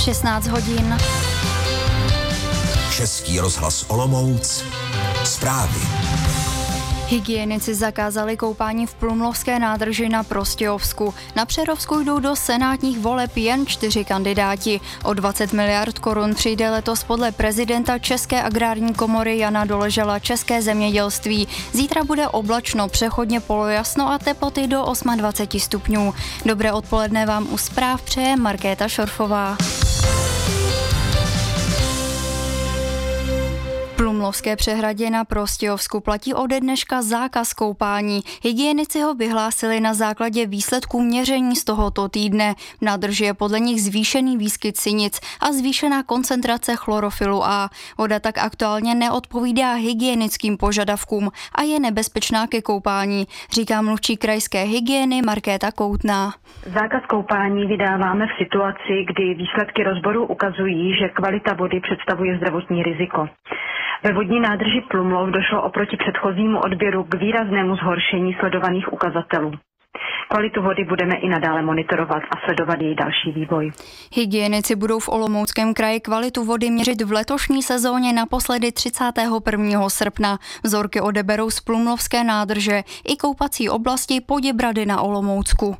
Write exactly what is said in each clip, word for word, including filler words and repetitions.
šestnáct hodin. Český rozhlas Olomouc. Zprávy. Hygienici zakázali koupání v Plumlovské nádrži na Prostějovsku. Na Přerovsku jdou do senátních voleb jen čtyři kandidáti. O dvacet miliard korun přijde letos podle prezidenta České agrární komory Jana Doležala české zemědělství. Zítra bude oblačno, přechodně polojasno a teploty do dvacet osm stupňů. Dobré odpoledne vám u zpráv přeje Markéta Šorfová. V Plumlovské přehradě na Prostějovsku platí ode dneška zákaz koupání. Hygienici ho vyhlásili na základě výsledků měření z tohoto týdne. V nádrži je podle nich zvýšený výskyt sinic a zvýšená koncentrace chlorofilu A. Voda tak aktuálně neodpovídá hygienickým požadavkům a je nebezpečná ke koupání, říká mluvčí krajské hygieny Markéta Koutná. Zákaz koupání vydáváme v situaci, kdy výsledky rozboru ukazují, že kvalita vody představuje zdravotní riziko. Ve vodní nádrži Plumlov došlo oproti předchozímu odběru k výraznému zhoršení sledovaných ukazatelů. Kvalitu vody budeme i nadále monitorovat a sledovat její další vývoj. Hygienici budou v Olomouckém kraji kvalitu vody měřit v letošní sezóně naposledy třicátého prvního srpna. Vzorky odeberou z Plumlovské nádrže i koupací oblasti Poděbrady na Olomoucku.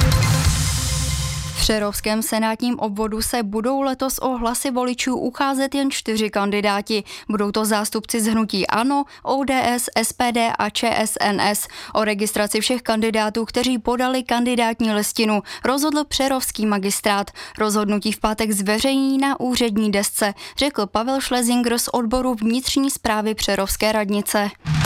V Přerovském senátním obvodu se budou letos o hlasy voličů ucházet jen čtyři kandidáti. Budou to zástupci z hnutí ANO, O D S, S P D a Č S N S. O registraci všech kandidátů, kteří podali kandidátní listinu, rozhodl přerovský magistrát. Rozhodnutí v pátek zveřejní na úřední desce, řekl Pavel Šlezinger z odboru vnitřní správy Přerovské radnice.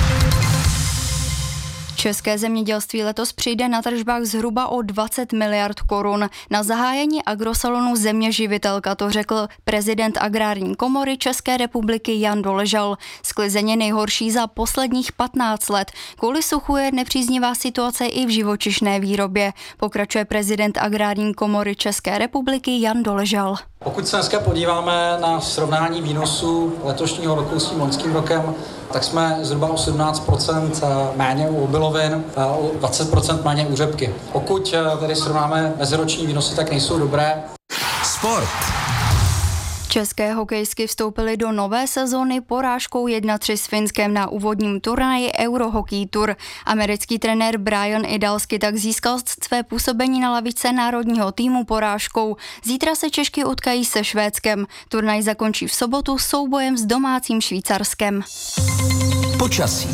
České zemědělství letos přijde na tržbách zhruba o dvacet miliard korun. Na zahájení agrosalonu Země živitelka to řekl prezident Agrární komory České republiky Jan Doležal. Sklizeně nejhorší za posledních patnáct let. Kvůli suchu je nepříznivá situace i v živočišné výrobě. Pokračuje prezident Agrární komory České republiky Jan Doležal. Pokud se dneska podíváme na srovnání výnosů letošního roku s tím loňským rokem, tak jsme zhruba o sedmnáct procent méně u obilovin a o dvacet procent méně u řepky. Pokud tedy srovnáme meziroční výnosy, tak nejsou dobré. Sport. České hokejistky vstoupily do nové sezóny porážkou jedna tři s Finskem na úvodním turnaji Eurohockey Tour. Americký trenér Brian Idalsky tak získal své působení na lavičce národního týmu porážkou. Zítra se Češky utkají se Švédskem. Turnaj zakončí v sobotu soubojem s domácím Švýcarskem. Počasí.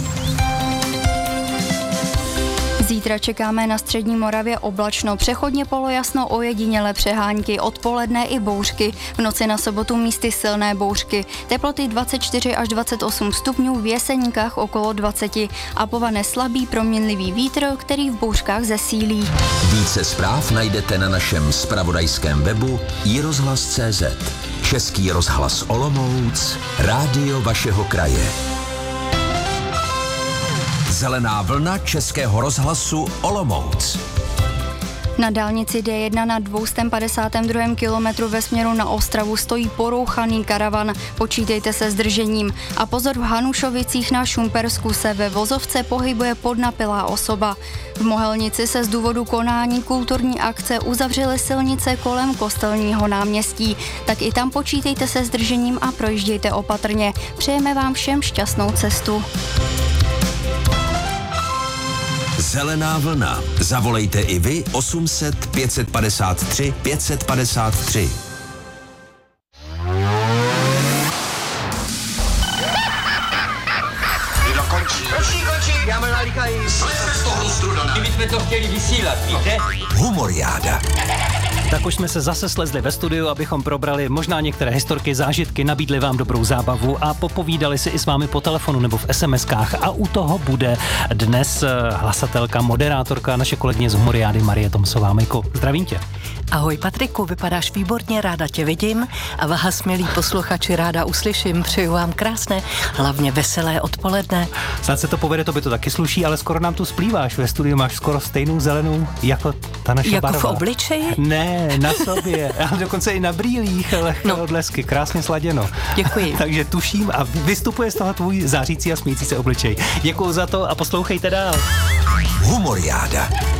Zítra čekáme na střední Moravě oblačno, přechodně polojasno, ojedinělé přehánky, odpoledne i bouřky, v noci na sobotu místy silné bouřky, teploty dvacet čtyři až dvacet osm stupňů, v Jeseníkách okolo dvacet a povane slabý proměnlivý vítr, který v bouřkách zesílí. Více zpráv najdete na našem zpravodajském webu i rozhlas tečka cé zet. Český rozhlas Olomouc, rádio vašeho kraje. Zelená vlna Českého rozhlasu Olomouc. Na dálnici D jedna na dvě stě padesát dva kilometru ve směru na Ostravu stojí porouchaný karavan. Počítejte se zdržením. A pozor, v Hanušovicích na Šumpersku se ve vozovce pohybuje podnapilá osoba. V Mohelnici se z důvodu konání kulturní akce uzavřely silnice kolem Kostelního náměstí. Tak i tam počítejte se zdržením a projíždějte opatrně. Přejeme vám všem šťastnou cestu. Zelená vlna. Zavolejte i vy osm set pět set padesát tři pět set padesát tři. Jídlo končí. Končí, končí. Já mám nalíkají. Jsme z toho strudana. Kdybychom to chtěli vysílat, víte? Humoriáda. Tak už jsme se zase slezli ve studiu, abychom probrali možná některé historky, zážitky, nabídli vám dobrou zábavu a popovídali si i s vámi po telefonu nebo v es em eskách. A u toho bude dnes hlasatelka, moderátorka, naše kolegyně z Humoriády Marie Tomsová. Majko, zdravím tě. Ahoj Patriku, vypadáš výborně, ráda tě vidím a vás, milí posluchači, ráda uslyším. Přeju vám krásné, hlavně veselé odpoledne. Snad se to povede, to by to taky sluší, ale skoro nám tu splýváš. Ve studiu máš skoro stejnou zelenou jako ta naše jako barva. Jako v obličeji? Ne, na sobě, ale dokonce i na brýlích, lehké no. odlesky, krásně sladěno. Děkuji. Takže tuším a vystupuje z toho tvůj zářící a smíjící se obličej. Děkuju za to a poslouchejte dál. Humoriáda.